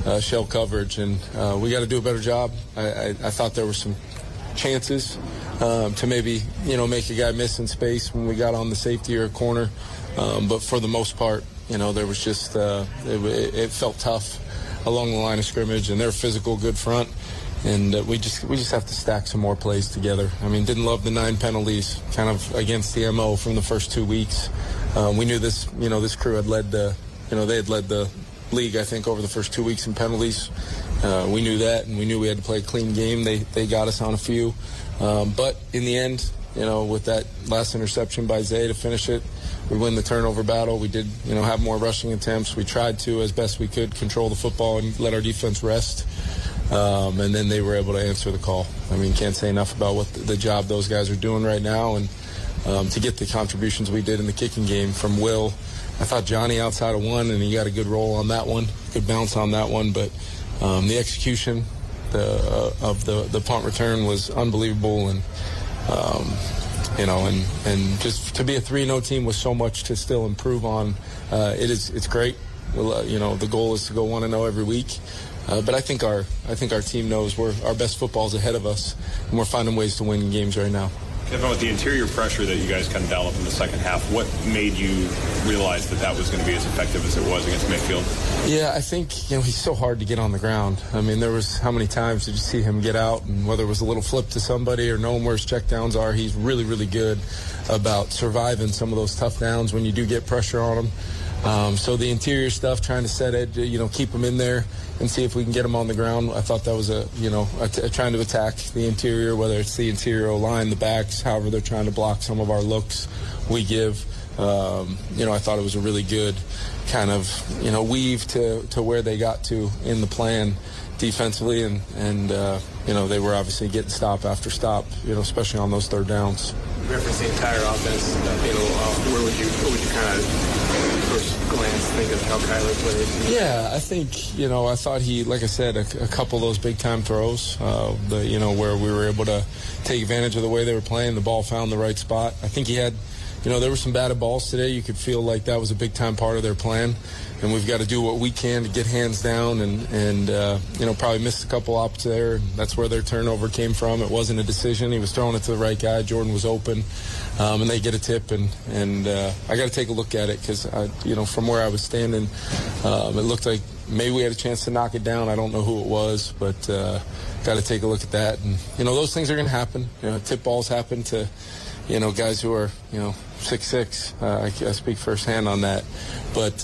shell coverage, and we got to do a better job. I thought there were some chances to maybe, make a guy miss in space when we got on the safety or corner. But for the most part, there was just, it felt tough along the line of scrimmage, and they're physical, good front. And we just have to stack some more plays together. I mean, didn't love the 9 penalties, kind of against the MO from the first 2 weeks. We knew this, this crew had led the, they had led the league, I think, over the first 2 weeks in penalties. We knew that, and we knew we had to play a clean game. They got us on a few. But in the end, with that last interception by Zay to finish it, we win the turnover battle. We did, have more rushing attempts. We tried to, as best we could, control the football and let our defense rest. And then they were able to answer the call. I mean, can't say enough about what the job those guys are doing right now. And to get the contributions we did in the kicking game from Will, I thought Johnny outside of one, and he got a good roll on that one, good bounce on that one. But the execution of the punt return was unbelievable. And, and just to be a 3-0 team with so much to still improve on, it's great. The goal is to go 1-0 every week. But I think our team knows our best football is ahead of us, and we're finding ways to win games right now. Kevin, with the interior pressure that you guys kind of dialed up in the second half, what made you realize that was going to be as effective as it was against Mayfield? Yeah, I think he's so hard to get on the ground. I mean, there was how many times did you see him get out, and whether it was a little flip to somebody or knowing where his checkdowns are, he's really, really good about surviving some of those tough downs when you do get pressure on him. So the interior stuff, trying to set it, keep them in there and see if we can get them on the ground. I thought that was trying to attack the interior, whether it's the interior line, the backs, however they're trying to block some of our looks we give. I thought it was a really good kind of, weave to where they got to in the plan defensively. And they were obviously getting stop after stop, especially on those third downs. Reference the entire offense, what would you kind of first glance think of how Kyler played? Yeah, I think, I thought he, like I said, a couple of those big-time throws, where we were able to take advantage of the way they were playing. The ball found the right spot. I think he had, there were some batted balls today. You could feel like that was a big-time part of their plan. And we've got to do what we can to get hands down and probably missed a couple ops there. That's where their turnover came from. It wasn't a decision. He was throwing it to the right guy. Jordan was open, and they get a tip. And I got to take a look at it because, from where I was standing, it looked like maybe we had a chance to knock it down. I don't know who it was, but got to take a look at that. And, those things are going to happen. Tip balls happen to, guys who are, 6'6". I speak firsthand on that. But,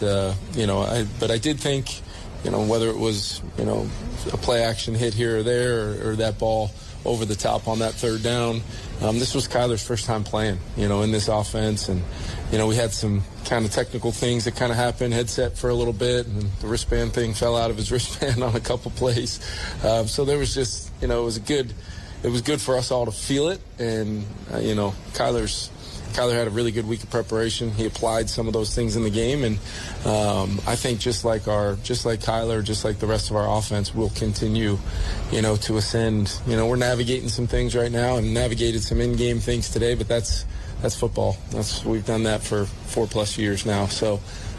I did think, whether it was, a play action hit here or there or that ball over the top on that third down, this was Kyler's first time playing, in this offense. And, we had some kind of technical things that kind of happened, headset for a little bit, and the wristband thing fell out of his wristband on a couple plays. So there was just, it was good for us all to feel it. And, Kyler had a really good week of preparation. He applied some of those things in the game, and I think just like Kyler, just like the rest of our offense, we'll continue, to ascend. We're navigating some things right now and navigated some in-game things today, but that's football. We've done that for 4+ years now. So,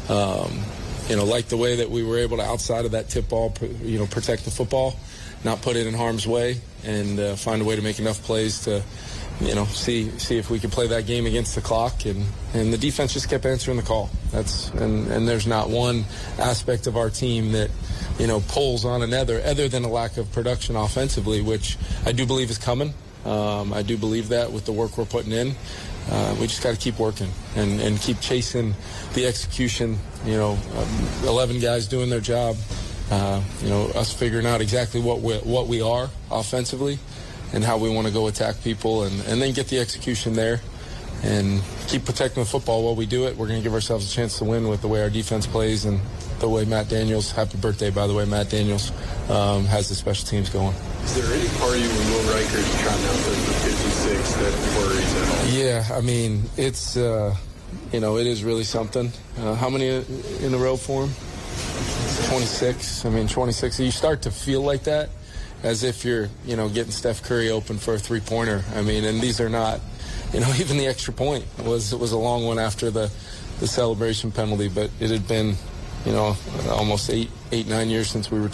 like the way that we were able to, outside of that tip ball, protect the football, not put it in harm's way, and find a way to make enough plays to, see if we could play that game against the clock. And the defense just kept answering the call. And there's not one aspect of our team that, pulls on another, other than a lack of production offensively, which I do believe is coming. I do believe that with the work we're putting in. We just got to keep working and keep chasing the execution, 11 guys doing their job, us figuring out exactly what we are offensively and how we want to go attack people and then get the execution there and keep protecting the football while we do it. We're going to give ourselves a chance to win with the way our defense plays and the way Matt Daniels, happy birthday, by the way, Matt Daniels, has the special teams going. Is there any part of you when Will Reichard trying out the 56 that worries at all? Yeah, I mean, it's, it is really something. How many in a row for him? 26. I mean, 26. You start to feel like that as if you're, getting Steph Curry open for a three-pointer. I mean, and these are not, even the extra point was a long one after the celebration penalty, but it had been, almost 8-9 years since we were